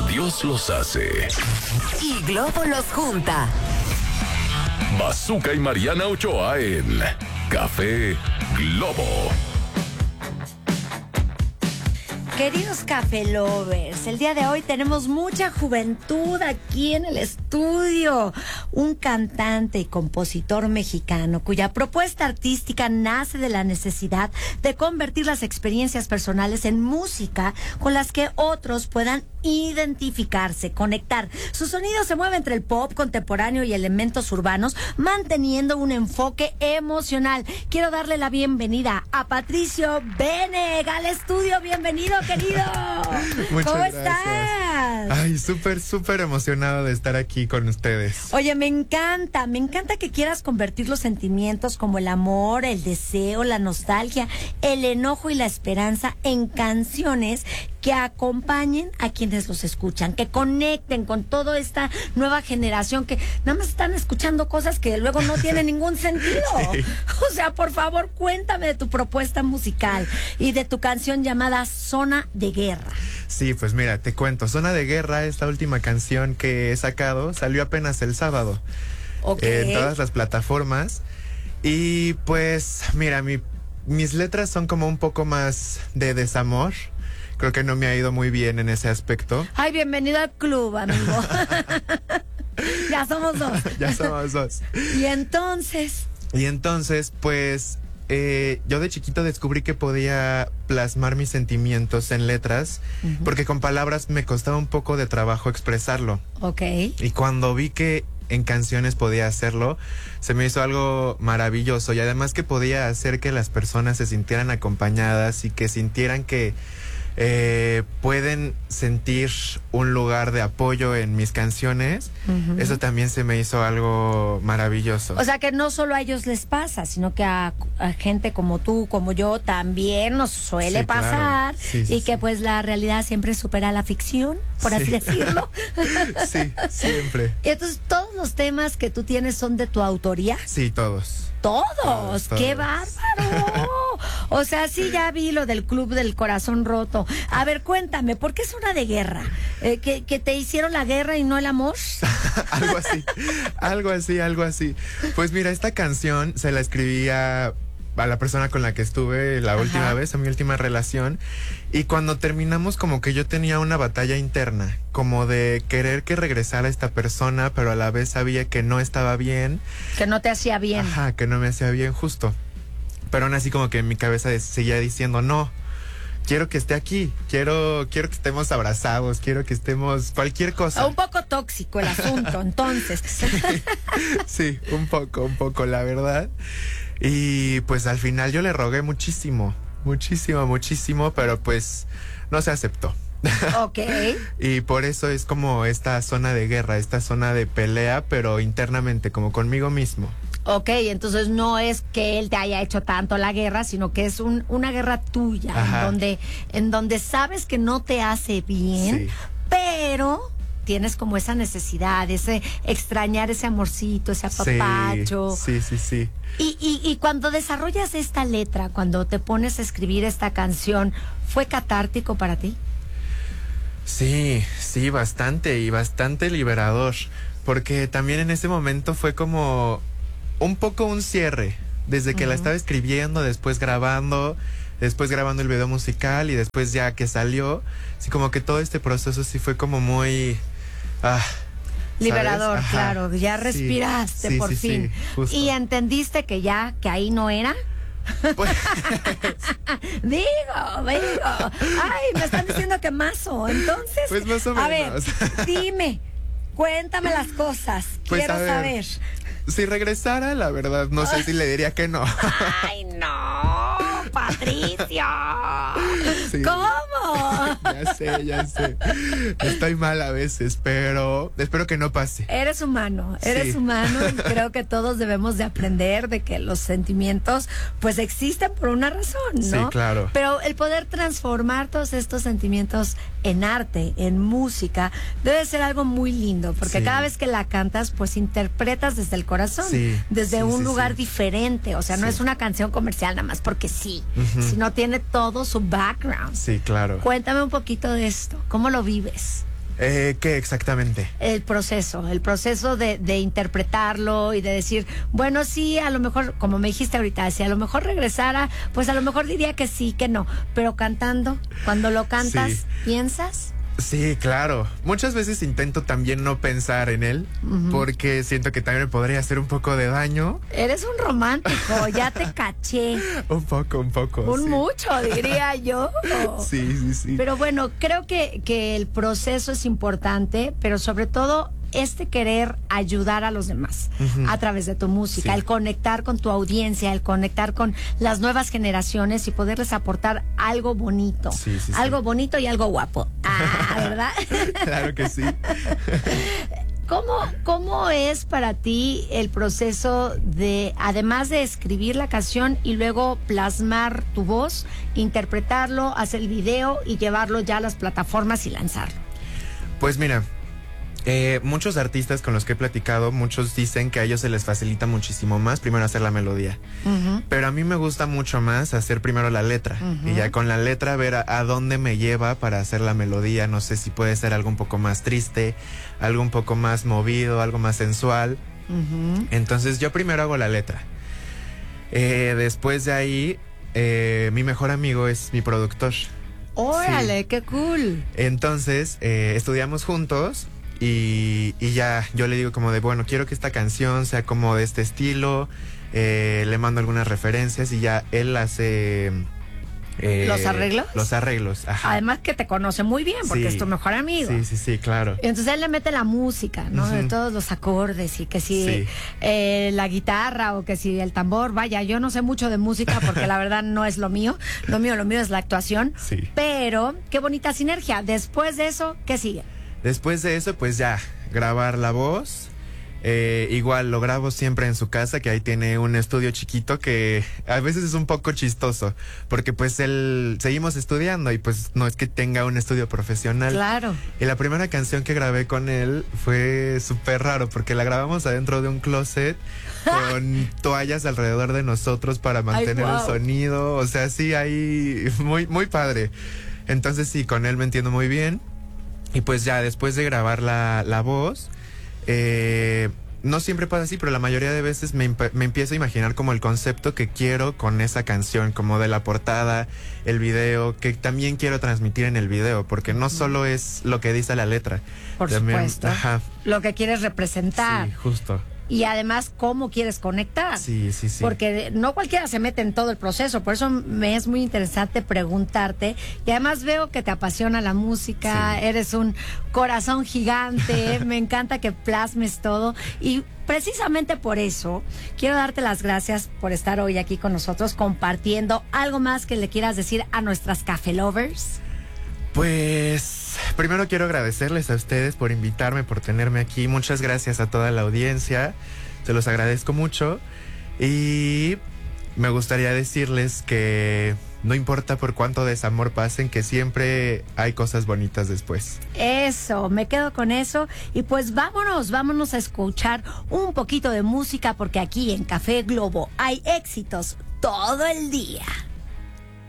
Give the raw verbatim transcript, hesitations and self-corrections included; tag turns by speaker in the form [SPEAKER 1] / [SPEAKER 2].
[SPEAKER 1] Dios los hace
[SPEAKER 2] y Globo los junta.
[SPEAKER 1] Bazooka y Mariana Ochoa en Café Globo.
[SPEAKER 3] Queridos Café Lovers, el día de hoy tenemos mucha juventud aquí en el estudio. Un cantante y compositor mexicano cuya propuesta artística nace de la necesidad de convertir las experiencias personales en música con las que otros puedan identificarse, conectar. Su sonido se mueve entre el pop contemporáneo y elementos urbanos, manteniendo un enfoque emocional. Quiero darle la bienvenida a Patricio Beneg al estudio. Bienvenido, querido.
[SPEAKER 4] Muchas
[SPEAKER 3] ¿Cómo
[SPEAKER 4] gracias.
[SPEAKER 3] estás?
[SPEAKER 4] Ay, súper, súper emocionado de estar aquí con ustedes.
[SPEAKER 3] Oye, me encanta, me encanta que quieras convertir los sentimientos como el amor, el deseo, la nostalgia, el enojo y la esperanza en canciones que acompañen a quienes los escuchan, que conecten con toda esta nueva generación que nada más están escuchando cosas que luego no tienen ningún sentido. Sí. O sea, por favor, cuéntame de tu propuesta musical y de tu canción llamada Zona de Guerra.
[SPEAKER 4] Sí, pues mira, te cuento. Zona de Guerra, esta última canción que he sacado, salió apenas el sábado.
[SPEAKER 3] Okay.
[SPEAKER 4] Eh, en todas las plataformas. Y pues, mira, mi, mis letras son como un poco más de desamor. Creo que no me ha ido muy bien en ese aspecto.
[SPEAKER 3] Ay, bienvenido al club, amigo. Ya somos dos.
[SPEAKER 4] Ya somos dos.
[SPEAKER 3] Y entonces...
[SPEAKER 4] Y entonces, pues, eh, yo de chiquito descubrí que podía plasmar mis sentimientos en letras, uh-huh. porque con palabras me costaba un poco de trabajo expresarlo.
[SPEAKER 3] Ok.
[SPEAKER 4] Y cuando vi que en canciones podía hacerlo, se me hizo algo maravilloso. Y además que podía hacer que las personas se sintieran acompañadas y que sintieran que Eh, pueden sentir un lugar de apoyo en mis canciones. Uh-huh. Eso también se me hizo algo maravilloso.
[SPEAKER 3] O sea, que no solo a ellos les pasa, sino que a, a gente como tú, como yo, también nos suele sí, pasar. Claro. Sí, sí, y que sí. pues la realidad siempre supera la ficción, por sí. así decirlo.
[SPEAKER 4] Sí, siempre.
[SPEAKER 3] Y entonces, ¿todos los temas que tú tienes son de tu autoría?
[SPEAKER 4] Sí, todos.
[SPEAKER 3] ¿Todos?
[SPEAKER 4] Todos, todos.
[SPEAKER 3] ¡Qué bárbaro! O sea, sí, ya vi lo del Club del Corazón Roto. A ver, cuéntame, ¿por qué es una de guerra? Eh, ¿que, ¿Que te hicieron la guerra y no el amor?
[SPEAKER 4] Algo así, algo así, algo así. Pues mira, esta canción se la escribí a, a la persona con la que estuve la Ajá. última vez, a mi última relación. Y cuando terminamos, como que yo tenía una batalla interna, como de querer que regresara esta persona, pero a la vez sabía que no estaba bien.
[SPEAKER 3] Que no te hacía bien.
[SPEAKER 4] Ajá, que no me hacía bien, justo. Pero aún así como que en mi cabeza seguía diciendo, no, quiero que esté aquí, quiero, quiero que estemos abrazados, quiero que estemos cualquier cosa.
[SPEAKER 3] Un poco tóxico el asunto, entonces.
[SPEAKER 4] Sí, sí, un poco, un poco, la verdad. Y pues al final yo le rogué muchísimo, muchísimo, muchísimo, pero pues no se aceptó.
[SPEAKER 3] Ok.
[SPEAKER 4] Y por eso es como esta zona de guerra, esta zona de pelea, pero internamente, como conmigo mismo.
[SPEAKER 3] Ok, entonces no es que él te haya hecho tanto la guerra, sino que es un, una guerra tuya, en donde, en donde sabes que no te hace bien, sí. pero tienes como esa necesidad, ese extrañar ese amorcito, ese apapacho.
[SPEAKER 4] Sí, sí, sí, sí.
[SPEAKER 3] Y, y, y cuando desarrollas esta letra, cuando te pones a escribir esta canción, ¿fue catártico para ti?
[SPEAKER 4] Sí, sí, bastante y bastante liberador, porque también en ese momento fue como un poco un cierre, desde que uh-huh. la estaba escribiendo, después grabando, después grabando el video musical y después ya que salió, así como que todo este proceso sí fue como muy ah,
[SPEAKER 3] liberador, claro, ya respiraste
[SPEAKER 4] sí, sí,
[SPEAKER 3] por
[SPEAKER 4] sí,
[SPEAKER 3] fin.
[SPEAKER 4] Sí,
[SPEAKER 3] y entendiste que ya, que ahí no era.
[SPEAKER 4] Pues...
[SPEAKER 3] digo, digo, ay, me están diciendo que mazo, entonces,
[SPEAKER 4] pues más o menos.
[SPEAKER 3] A ver, dime, cuéntame las cosas,
[SPEAKER 4] pues
[SPEAKER 3] quiero
[SPEAKER 4] ver,
[SPEAKER 3] saber.
[SPEAKER 4] Si regresara, la verdad, no sé si le diría que no.
[SPEAKER 3] Ay, no, Patricio. Sí. ¿Cómo?
[SPEAKER 4] Ya sé, ya sé. Estoy mal a veces, pero espero que no pase.
[SPEAKER 3] Eres humano, eres sí. humano y creo que todos debemos de aprender de que los sentimientos pues existen por una razón, ¿no?
[SPEAKER 4] Sí, claro.
[SPEAKER 3] Pero el poder transformar todos estos sentimientos en arte, en música, debe ser algo muy lindo, porque sí. cada vez que la cantas, pues interpretas desde el corazón,
[SPEAKER 4] sí.
[SPEAKER 3] desde
[SPEAKER 4] sí,
[SPEAKER 3] un
[SPEAKER 4] sí,
[SPEAKER 3] lugar
[SPEAKER 4] sí.
[SPEAKER 3] diferente, o sea,
[SPEAKER 4] sí.
[SPEAKER 3] no es una canción comercial nada más porque sí, uh-huh. sino tiene todo su background.
[SPEAKER 4] Sí, claro.
[SPEAKER 3] Cuéntame un poquito de esto, ¿cómo lo vives?
[SPEAKER 4] Eh, ¿Qué exactamente?
[SPEAKER 3] El proceso, el proceso de, de interpretarlo y de decir, bueno, sí, a lo mejor, como me dijiste ahorita, si a lo mejor regresara, pues a lo mejor diría que sí, que no, pero cantando, cuando lo cantas,
[SPEAKER 4] Sí.
[SPEAKER 3] ¿piensas?
[SPEAKER 4] Sí, claro. Muchas veces intento también no pensar en él, uh-huh. porque siento que también me podría hacer un poco de daño.
[SPEAKER 3] Eres un romántico, ya te caché.
[SPEAKER 4] Un poco, un poco.
[SPEAKER 3] Un
[SPEAKER 4] sí.
[SPEAKER 3] mucho, diría yo.
[SPEAKER 4] Sí, sí, sí.
[SPEAKER 3] Pero bueno, creo que, que el proceso es importante, pero sobre todo este querer ayudar a los demás uh-huh. a través de tu música, sí. el conectar con tu audiencia, el conectar con las nuevas generaciones y poderles aportar algo bonito,
[SPEAKER 4] sí, sí,
[SPEAKER 3] algo
[SPEAKER 4] sí.
[SPEAKER 3] bonito y algo guapo. Ah, ¿verdad?
[SPEAKER 4] Claro que sí.
[SPEAKER 3] ¿Cómo, ¿Cómo es para ti el proceso de, además de escribir la canción y luego plasmar tu voz, interpretarlo, hacer el video y llevarlo ya a las plataformas y lanzarlo?
[SPEAKER 4] Pues mira, Eh, muchos artistas con los que he platicado, muchos dicen que a ellos se les facilita muchísimo más primero hacer la melodía. Uh-huh. Pero a mí me gusta mucho más hacer primero la letra. Uh-huh. Y ya con la letra ver a, a dónde me lleva para hacer la melodía. No sé si puede ser algo un poco más triste, algo un poco más movido, algo más sensual. Uh-huh. Entonces yo primero hago la letra. Eh, después de ahí, eh, mi mejor amigo es mi productor.
[SPEAKER 3] ¡Órale, sí. qué cool!
[SPEAKER 4] Entonces, eh, estudiamos juntos. Y, y ya yo le digo como de, bueno, quiero que esta canción sea como de este estilo, eh, le mando algunas referencias y ya él hace...
[SPEAKER 3] Eh, ¿Los arreglos?
[SPEAKER 4] Los arreglos, ajá.
[SPEAKER 3] Además que te conoce muy bien porque sí. es tu mejor amigo.
[SPEAKER 4] Sí, sí, sí, claro.
[SPEAKER 3] Y entonces él le mete la música, ¿no? Uh-huh. De todos los acordes y que si sí. eh, la guitarra o que si el tambor, vaya, yo no sé mucho de música porque la verdad no es lo mío. Lo mío, lo mío es la actuación.
[SPEAKER 4] Sí.
[SPEAKER 3] Pero qué bonita sinergia. Después de eso, ¿qué sigue?
[SPEAKER 4] Después de eso, pues ya, grabar la voz. Eh, igual lo grabo siempre en su casa, que ahí tiene un estudio chiquito que a veces es un poco chistoso, porque pues él, seguimos estudiando y pues no es que tenga un estudio profesional.
[SPEAKER 3] Claro.
[SPEAKER 4] Y la primera canción que grabé con él fue súper raro, porque la grabamos adentro de un closet con toallas alrededor de nosotros para mantener Ay, wow. el sonido. O sea, sí, ahí muy, muy padre. Entonces sí, con él me entiendo muy bien. Y pues ya después de grabar la, la voz, eh, no siempre pasa así, pero la mayoría de veces me, me empiezo a imaginar como el concepto que quiero con esa canción, como de la portada, el video, que también quiero transmitir en el video, porque no solo es lo que dice la letra.
[SPEAKER 3] Por
[SPEAKER 4] también,
[SPEAKER 3] supuesto.
[SPEAKER 4] Ajá.
[SPEAKER 3] Lo que quieres representar.
[SPEAKER 4] Sí, justo.
[SPEAKER 3] Y además, ¿cómo quieres conectar?
[SPEAKER 4] Sí, sí, sí.
[SPEAKER 3] Porque no cualquiera se mete en todo el proceso. Por eso me es muy interesante preguntarte. Y además veo que te apasiona la música. Sí. Eres un corazón gigante. Me encanta que plasmes todo. Y precisamente por eso quiero darte las gracias por estar hoy aquí con nosotros compartiendo. ¿Algo más que le quieras decir a nuestras Café Lovers?
[SPEAKER 4] Pues primero quiero agradecerles a ustedes por invitarme, por tenerme aquí. Muchas gracias a toda la audiencia. Se los agradezco mucho. Y me gustaría decirles que no importa por cuánto desamor pasen, que siempre hay cosas bonitas después.
[SPEAKER 3] Eso, me quedo con eso. Y pues vámonos, vámonos a escuchar un poquito de música, porque aquí en Café Globo hay éxitos todo el día.